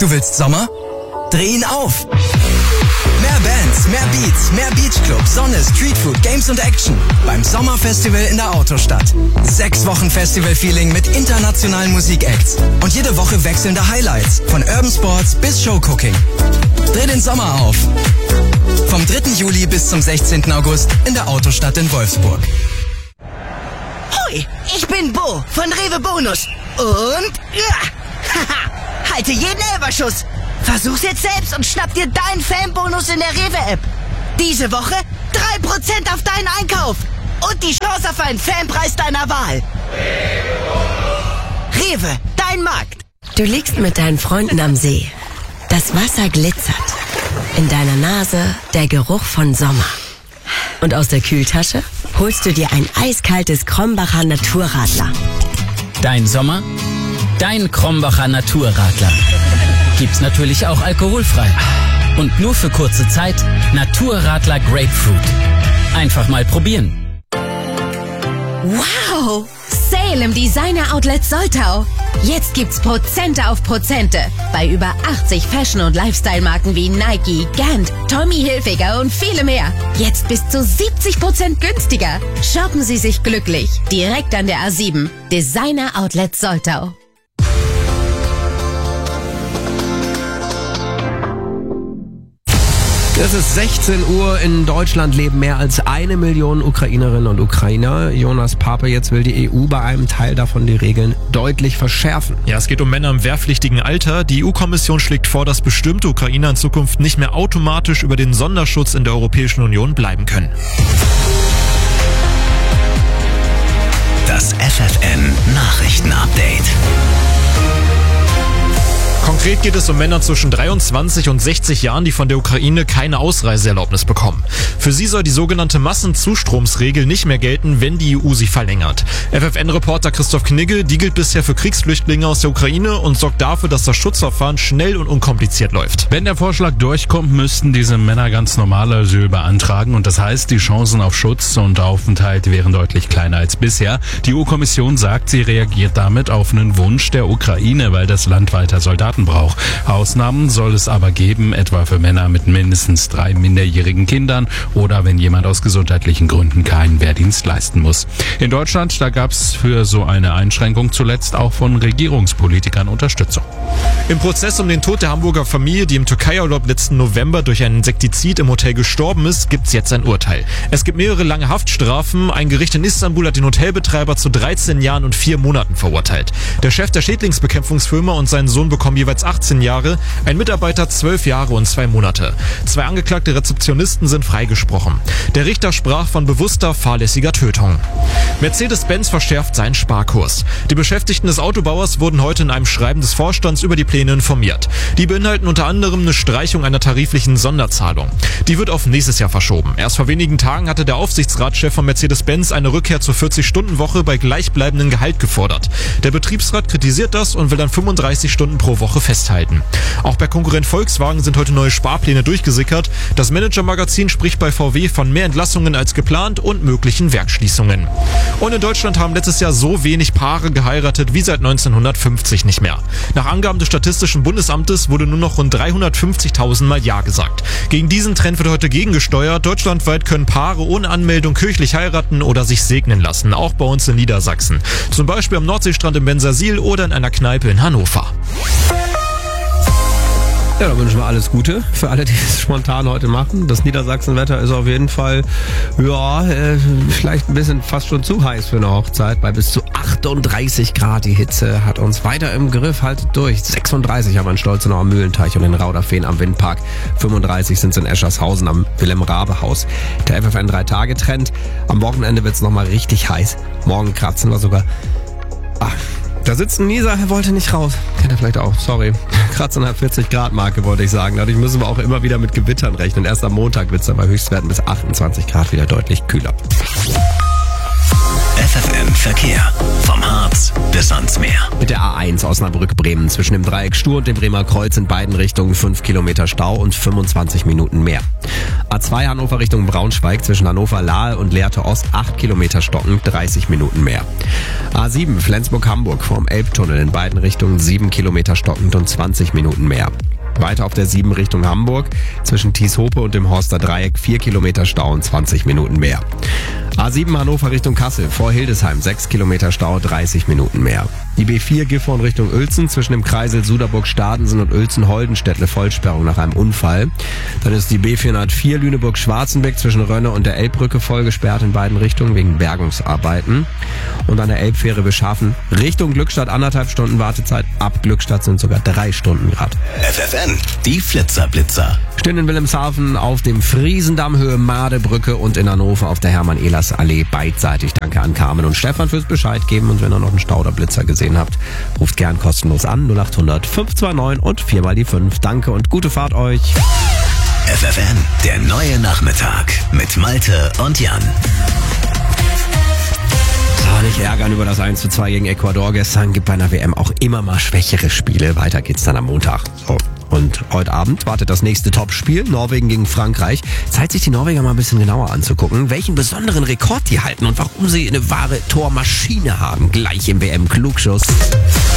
Du willst Sommer? Dreh ihn auf! Mehr Bands, mehr Beats, mehr Beachclub, Sonne, Streetfood, Games und Action beim Sommerfestival in der Autostadt. 6 Wochen Festival-Feeling mit internationalen Musikacts und jede Woche wechselnde Highlights von Urban Sports bis Showcooking. Dreh den Sommer auf! Vom 3. Juli bis zum 16. August in der Autostadt in Wolfsburg. Hoi, ich bin Bo von Rewe Bonus und halte jeden Elberschuss. Versuch's jetzt selbst und schnapp dir deinen Fanbonus in der Rewe-App. Diese Woche 3% auf deinen Einkauf und die Chance auf einen Fanpreis deiner Wahl. Rewe, dein Markt. Du liegst mit deinen Freunden am See. Das Wasser glitzert. In deiner Nase der Geruch von Sommer. Und aus der Kühltasche holst du dir ein eiskaltes Krombacher Naturradler. Dein Sommer? Dein Krombacher Naturradler. Gibt's natürlich auch alkoholfrei. Und nur für kurze Zeit Naturradler Grapefruit. Einfach mal probieren. Wow! Sale im Designer Outlet Soltau. Jetzt gibt's Prozente auf Prozente bei über 80 Fashion- und Lifestyle-Marken wie Nike, Gant, Tommy Hilfiger und viele mehr. Jetzt bis zu 70% günstiger. Shoppen Sie sich glücklich. Direkt an der A7. Designer Outlet Soltau. Es ist 16 Uhr. In Deutschland leben mehr als 1 Million Ukrainerinnen und Ukrainer. Jonas Pape, jetzt will die EU bei einem Teil davon die Regeln deutlich verschärfen. Ja, es geht um Männer im wehrpflichtigen Alter. Die EU-Kommission schlägt vor, dass bestimmte Ukrainer in Zukunft nicht mehr automatisch über den Sonderschutz in der Europäischen Union bleiben können. Das FFN-Nachrichten-Update. Konkret geht es um Männer zwischen 23 und 60 Jahren, die von der Ukraine keine Ausreiseerlaubnis bekommen. Für sie soll die sogenannte Massenzustromsregel nicht mehr gelten, wenn die EU sie verlängert. FFN-Reporter Christoph Knigge, die gilt bisher für Kriegsflüchtlinge aus der Ukraine und sorgt dafür, dass das Schutzverfahren schnell und unkompliziert läuft. Wenn der Vorschlag durchkommt, müssten diese Männer ganz normal Asyl beantragen und das heißt, die Chancen auf Schutz und Aufenthalt wären deutlich kleiner als bisher. Die EU-Kommission sagt, sie reagiert damit auf einen Wunsch der Ukraine, weil das Land weiter Soldaten braucht. Ausnahmen soll es aber geben, etwa für Männer mit mindestens 3 minderjährigen Kindern oder wenn jemand aus gesundheitlichen Gründen keinen Wehrdienst leisten muss. In Deutschland, da gab es für so eine Einschränkung zuletzt auch von Regierungspolitikern Unterstützung. Im Prozess um den Tod der Hamburger Familie, die im Türkei-Urlaub letzten November durch ein Insektizid im Hotel gestorben ist, gibt's jetzt ein Urteil. Es gibt mehrere lange Haftstrafen. Ein Gericht in Istanbul hat den Hotelbetreiber zu 13 Jahren und 4 Monaten verurteilt. Der Chef der Schädlingsbekämpfungsfirma und sein Sohn bekommen jeweils 18 Jahre, ein Mitarbeiter 12 Jahre und 2 Monate. 2 angeklagte Rezeptionisten sind freigesprochen. Der Richter sprach von bewusster, fahrlässiger Tötung. Mercedes-Benz verschärft seinen Sparkurs. Die Beschäftigten des Autobauers wurden heute in einem Schreiben des Vorstands über die Pläne informiert. Die beinhalten unter anderem eine Streichung einer tariflichen Sonderzahlung. Die wird auf nächstes Jahr verschoben. Erst vor wenigen Tagen hatte der Aufsichtsratschef von Mercedes-Benz eine Rückkehr zur 40-Stunden-Woche bei gleichbleibendem Gehalt gefordert. Der Betriebsrat kritisiert das und will dann 35 Stunden pro Woche festhalten. Auch bei Konkurrent Volkswagen sind heute neue Sparpläne durchgesickert. Das Manager-Magazin spricht bei VW von mehr Entlassungen als geplant und möglichen Werksschließungen. Und in Deutschland haben letztes Jahr so wenig Paare geheiratet wie seit 1950 nicht mehr. Nach Angaben des Statistischen Bundesamtes wurde nur noch rund 350.000 Mal Ja gesagt. Gegen diesen Trend wird heute gegengesteuert. Deutschlandweit können Paare ohne Anmeldung kirchlich heiraten oder sich segnen lassen, auch bei uns in Niedersachsen. Zum Beispiel am Nordseestrand in Bensersiel oder in einer Kneipe in Hannover. Ja, da wünschen wir alles Gute für alle, die es spontan heute machen. Das Niedersachsenwetter ist auf jeden Fall, vielleicht ein bisschen fast schon zu heiß für eine Hochzeit. Bei bis zu 38 Grad. Die Hitze hat uns weiter im Griff. Haltet durch. 36 haben wir in Stolzenau am Mühlenteich und in Rauderfehn am Windpark. 35 sind es in Eschershausen am Wilhelm-Raabe-Haus. Der FFN 3-Tage-Trend. Am Wochenende wird es nochmal richtig heiß. Morgen kratzen wir sogar. Da sitzt ein Nieser, er wollte nicht raus. Kennt er vielleicht auch, sorry. Kratzen an der 40-Grad-Marke, wollte ich sagen. Dadurch müssen wir auch immer wieder mit Gewittern rechnen. Erst am Montag wird es dann bei Höchstwerten bis 28 Grad wieder deutlich kühler. FFN Verkehr. Vom Harz bis ans Meer. Mit der A1 Osnabrück-Bremen zwischen dem Dreieck Stur und dem Bremer Kreuz in beiden Richtungen 5 Kilometer Stau und 25 Minuten mehr. A2 Hannover Richtung Braunschweig zwischen Hannover-Lahe und Lehrte Ost 8 Kilometer stocken, 30 Minuten mehr. A7 Flensburg-Hamburg vorm Elbtunnel in beiden Richtungen 7 Kilometer stockend und 20 Minuten mehr. Weiter auf der 7 Richtung Hamburg zwischen Thieshope und dem Horster Dreieck 4 Kilometer Stau und 20 Minuten mehr. A7 Hannover Richtung Kassel vor Hildesheim 6 Kilometer Stau, 30 Minuten mehr. Die B4 Gifhorn Richtung Uelzen zwischen dem Kreisel Suderburg-Stadensen und Uelzen-Holdenstädtle Vollsperrung nach einem Unfall. Dann ist die B404 Lüneburg-Schwarzenbeck zwischen Rönne und der Elbbrücke voll gesperrt in beiden Richtungen wegen Bergungsarbeiten. Und an der Elbfähre Beschaffen Richtung Glückstadt 1,5 Stunden Wartezeit. Ab Glückstadt sind sogar 3 Stunden Grad. FFN, die Flitzer-Blitzer. Stehen in Wilhelmshaven auf dem Friesendamm Höhe Madebrücke und in Hannover auf der Hermann-Ehlers-Allee beidseitig. Danke an Carmen und Stefan fürs Bescheid geben. Und wenn ihr noch einen Stau oder Blitzer gesehen habt, ruft gern kostenlos an 0800 529 und 4 mal die 5. Danke und gute Fahrt euch. FFN, der neue Nachmittag mit Malte und Jan. Nicht ärgern über das 1:2 gegen Ecuador gestern. Gibt bei einer WM auch immer mal schwächere Spiele. Weiter geht's dann am Montag. So. Und heute Abend wartet das nächste Topspiel. Norwegen gegen Frankreich. Zeit, sich die Norweger mal ein bisschen genauer anzugucken, welchen besonderen Rekord die halten und warum sie eine wahre Tormaschine haben. Gleich im WM-Klugschuss.